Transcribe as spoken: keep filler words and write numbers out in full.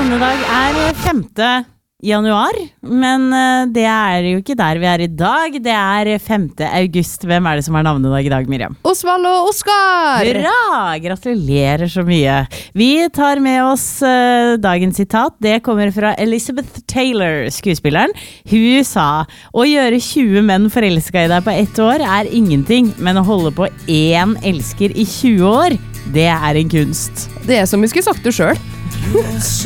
navnedag er femte januar, men det er jo ikke der vi er i dag. Det er femte august. Hvem er det som har navnedag i dag, Miriam? Osvald og Oskar! Bra! Gratulerer så mye. Vi tar med oss uh, dagens sitat. Det kommer fra Elizabeth Taylor, skuespilleren. Hun sa, å gjøre tjue menn forelsket i deg på ett år er ingenting, men å holde på én elsker i tjue år, det er en kunst. Det er som vi skulle sagt det selv.